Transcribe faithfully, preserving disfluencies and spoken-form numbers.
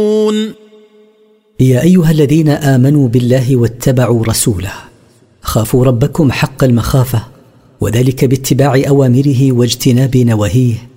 يا أيها الذين آمنوا بالله واتبعوا رسوله خافوا ربكم حق المخافة، وذلك باتباع أوامره واجتناب نواهيه،